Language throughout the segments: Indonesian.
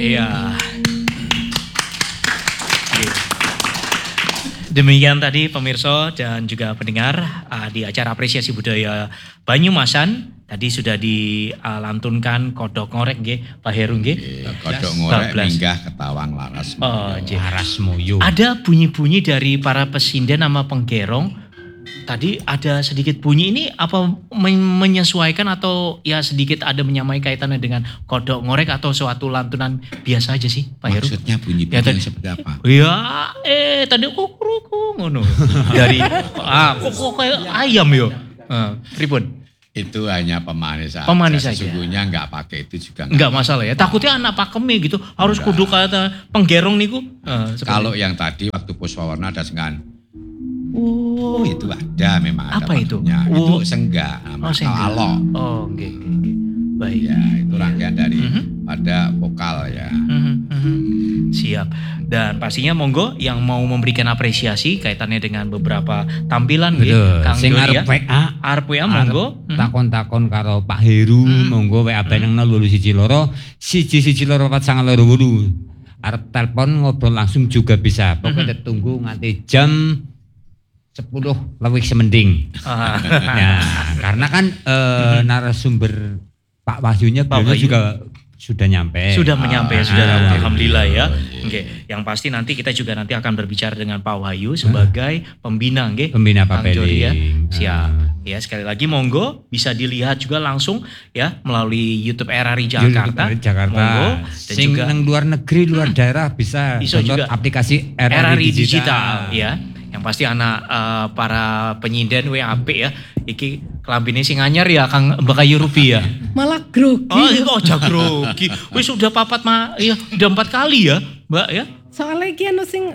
Iya. Demikian tadi pemirsa dan juga pendengar di acara apresiasi budaya Banyumasan. Tadi sudah dilantunkan kodok ngorek nggih, Pak Heru nggih. Kodok ngorek minggah ketawang laras moyo. Ada bunyi-bunyi dari para pesinden sama penggerong. Tadi ada sedikit bunyi, ini apa menyesuaikan atau ya sedikit ada menyamai kaitannya dengan kodok ngorek atau suatu lantunan biasa aja sih Pak Heru? Maksudnya bunyi-bunyi seperti apa? Ya tadi kuku ngono. Dari kok kayak ayam yo. Pripun? Itu hanya pemanis saja. Pemanis saja. Sesungguhnya enggak pakai itu juga enggak masalah ya. Takutnya anak pakeme gitu harus kudu kata penggerong niku. Kalau yang tadi waktu Puspawarna ada senggan. Oh, itu ada memang ada. Apa itu? Itu senggak, alok. Oh, nggih. Baik. Ya, itu rangkaian dari pada vokal ya. Siap. Dan pastinya monggo yang mau memberikan apresiasi kaitannya dengan beberapa tampilan nggih. Kang Sing arep WA monggo takon-takon karo Pak Heru monggo WA beneng 021 112 498. Arep telepon ngobrol langsung juga bisa. Pokoknya tunggu nganti jam 10 lebih semending. Ya, karena kan narasumber Pak Wahyunya beliau juga sudah nyampe. Sudah menyampe, sudah alhamdulillah ya. Oke, yang pasti nanti kita juga nanti akan berbicara dengan Pak Wahyu sebagai pembina nggih. Pembina Papeli. Ya. Siap. Ya, sekali lagi monggo bisa dilihat juga langsung ya melalui YouTube RRI Jakarta. Monggo dan juga yang luar negeri, luar daerah bisa download juga aplikasi RRI Digital ya. Yang pasti anak para penyinden WAP ya. Iki kelambine sing anyar ya Kang Bakayu Rupi ya. Malah grogi. Oh, grogi. Wis sudah udah 4 kali ya, Mbak ya. Soalnya iki anu sing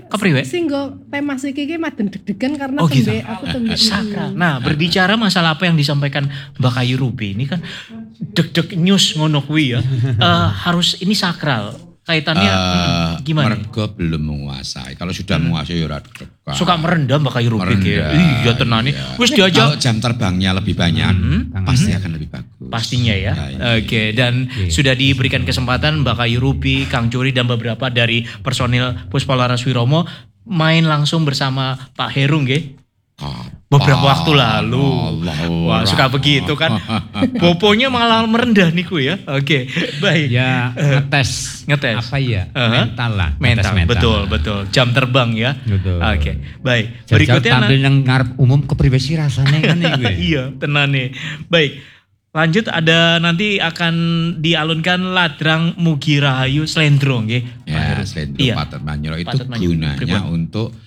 go tema iki maden deg-degan karena aku tembe sakral. Nah, berbicara masalah apa yang disampaikan Mbak Kayu Rupi ini kan deg-deg news ngono kuwi ya. Harus ini sakral. Kaitannya gimana? Mergo belum menguasai. Kalau sudah menguasai ya ora deg-degan. Suka merendah Mbak Kayu Rupi ya. Iya tenane. Wis diajak. Kalau jam terbangnya lebih banyak, pasti akan lebih bagus. Pastinya ya. Oke, dan sudah diberikan kesempatan Mbak Kayu Rupi, Kang Curi dan beberapa dari personil Puspalaras Wiromo main langsung bersama Pak Heru nggih. Beberapa waktu lalu. Wah, suka begitu kan. Poponya malah merendah niku ya. Oke, baik. Ya, ngetes. Apa ya? Mental lah. Mental. Betul. Jam terbang ya. Betul. Oke, baik. Berikutnya tampil yang ngarep umum kepribadian rasanya kan nih. Iya, tenane. Baik. Lanjut ada nanti akan dialunkan Ladrang Mugi Rahayu Slendro nggih. Ya, Slendro Patet Manyuro itu gunanya untuk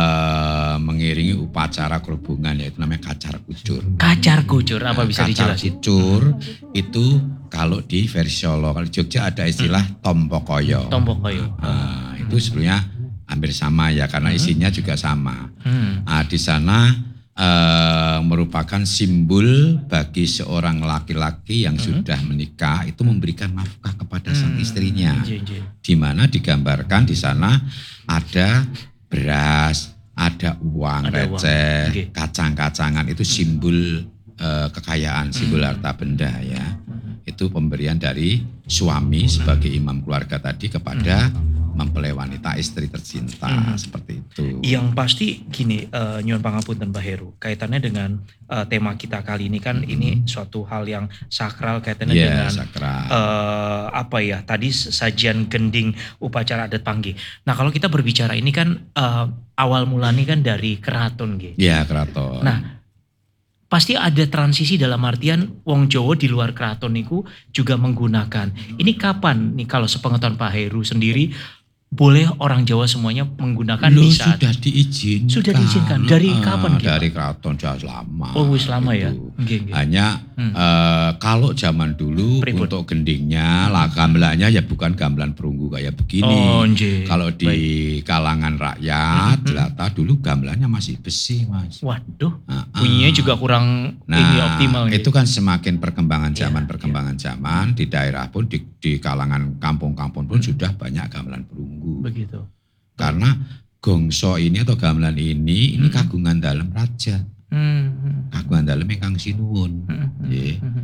mengiringi upacara kerubungan yaitu namanya kacar kucur. Kacar kucur apa bisa dijelasin? Kacar kucur itu kalau di versi Solo, kalau di Jogja ada istilah tompokoyo. Tompokoyo. Itu sebenarnya hampir sama ya karena isinya juga sama. Di sana merupakan simbol bagi seorang laki-laki yang sudah menikah itu memberikan nafkah kepada sang istrinya. Di mana digambarkan di sana ada beras, ada uang receh, kacang-kacangan itu simbol kekayaan, simbol harta benda ya. Itu pemberian dari suami sebagai imam keluarga tadi kepada mempelai wanita istri tercinta seperti itu. Yang pasti gini, nyuwun pangapunten Mbah Heru, kaitannya dengan tema kita kali ini kan ini suatu hal yang sakral kaitannya dengan apa ya tadi sajian gending upacara adat Panggi. Nah kalau kita berbicara ini kan awal mulanya kan dari keraton gitu. Iya keraton. Nah pasti ada transisi dalam artian wong Jawa di luar keraton niku juga menggunakan. Ini kapan nih kalau sepengetahuan Pak Heru sendiri boleh orang Jawa semuanya menggunakan di saat sudah diizinkan. Sudah diizinkan dari kapan? Dari keraton sudah lama. Oh, wis lama ya. Hanya kalau zaman dulu untuk gendingnya, lah gamelannya ya bukan gamelan perunggu kayak begini. Kalau di kalangan rakyat, jelata dulu gamelannya masih besi, Mas. Waduh. Bunyinya juga kurang optimal. Itu kan semakin perkembangan zaman di daerah pun di kalangan kampung-kampung pun sudah banyak gamelan perunggu. Begitu. Karena gongso ini atau gamelan ini kagungan dalam raja. Kagungan dalam ingkang sinuwun.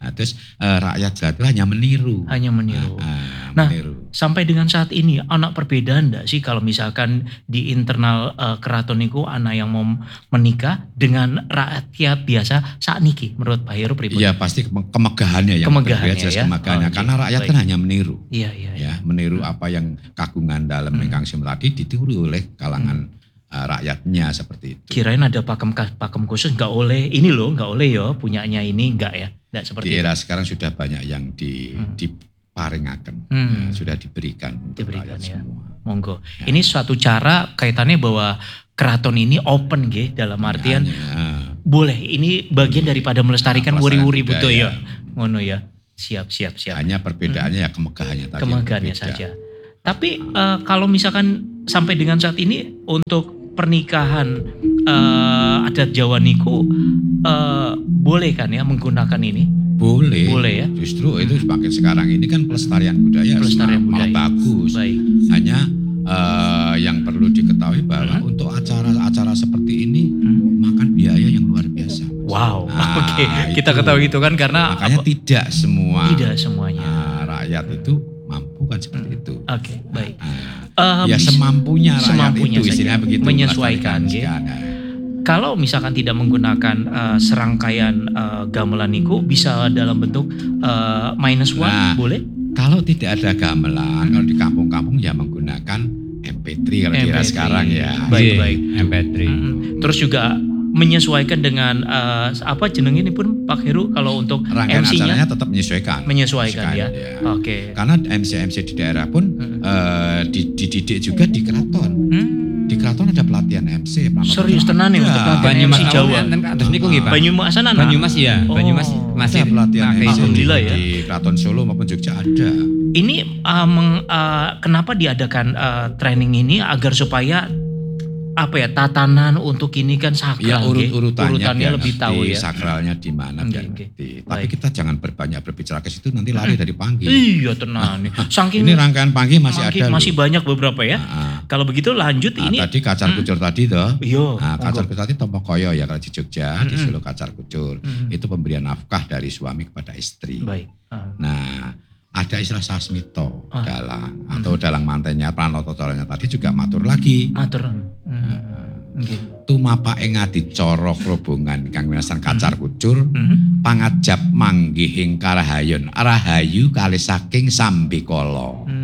Nah, terus rakyat jelata hanya meniru. Nah, sampai dengan saat ini anak perbedaan enggak sih kalau misalkan di internal keraton itu anak yang mau menikah dengan rakyat biasa saat niki menurut Pak Heru pribadi? Iya pasti kemegahannya yang berbeda ya? kemegahannya karena rakyat kan hanya meniru. Iya. Ya, meniru apa yang kagungan dalam ingkang simladi ditiru oleh kalangan rakyatnya seperti itu. Kirain ada pakem khusus nggak oleh ya punyanya ini enggak ya? Enggak seperti di era sekarang sudah banyak yang diparingaken, sudah diberikan untuk rakyat ya. semua. Monggo. Ya. Ini suatu cara kaitannya bahwa keraton ini open dalam artian boleh ini bagian daripada melestarikan wuri-wuri betul ya. Ngono ya. Siap. Hanya perbedaannya ya kemegahannya tadi. Kemegahannya saja. Tapi kalau misalkan sampai dengan saat ini untuk pernikahan adat Jawa niku boleh kan ya menggunakan ini? Boleh ya. Justru itu semakin sekarang ini kan pelestarian budaya. Malah bagus. Baik. Hanya yang perlu diketahui bahwa untuk acara-acara seperti ini makan biaya yang luar biasa. Wow. Oke. Kita ketahui itu kan karena makanya tidak semuanya rakyat itu mampu kan seperti itu. Oke, baik. Ya semampunya rakyat itu istilahnya begitu. Menyesuaikan. Kalau misalkan tidak menggunakan serangkaian gamelan niku bisa dalam bentuk -1 boleh? Kalau tidak ada gamelan, kalau di kampung-kampung ya menggunakan MP3 kalau di era sekarang ya. Baik. MP3. Terus juga menyesuaikan dengan apa jeneng ini pun Pak Heru kalau untuk rangkaian MC-nya acaranya tetap menyesuaikan ya. Oke. Karena MC di daerah pun dididik juga di keraton. Di keraton ada pelatihan MC. Serius tenan ya untuk pelatihan MC Jawa. Terus niku nggih Pak. Banyumas ya. Banyumas masih pelatihan MC alhamdulillah ya. Di Keraton Solo maupun Jogja ada. Ini kenapa diadakan training ini agar supaya tatanan untuk ini kan sakral. Ya urutannya lebih tahu ya. Sakralnya di mana biar ngerti. Tapi kita jangan banyak berbicara ke situ nanti lari dari Panggi. Iya tenan. Saking ini rangkaian Panggi masih ada. Masih banyak beberapa ya. Kalau begitu lanjut ini. Tadi kacar kucur tadi toh. Iya. Kacar kucur tadi Tompo Koyo ya kalau di Jogja di Solo kacar kucur. Itu pemberian nafkah dari suami kepada istri. Baik. Nah, ada istilah sasmito dalang atau dalang mantennya pranoto coranya tadi juga matur lagi. Tumapa ing adicara robongan kang winasan kacar kucur pangajap manggih ing karahayon rahayu kalih saking sambikala.